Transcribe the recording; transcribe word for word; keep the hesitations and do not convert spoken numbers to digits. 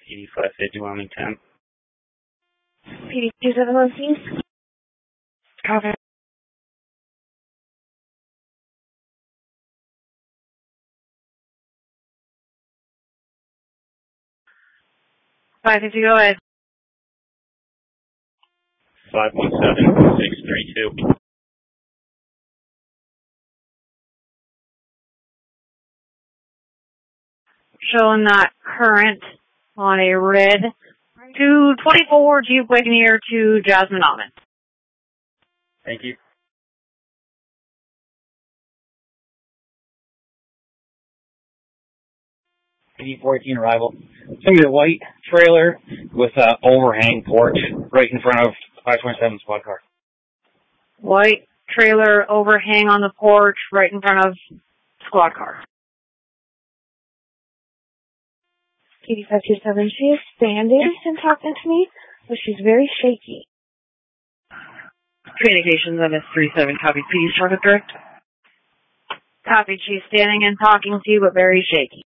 eighty-five fifty Wilmington. P D two seven one, please. Copy. five fifty, go ahead. five one seven six three two. Showing that current on a red two twenty-four Jeep Wagoneer to Jasmine Almond. Thank you. eighty fourteen arrival. It's going to be a white trailer with an overhang porch right in front of five twenty-seven squad car. White trailer overhang on the porch right in front of squad car. eighty-five two seven, she is standing and talking to me, but she's very shaky. Communications M S three seven, copy, please, target direct. Copy, she's standing and talking to you, but very shaky.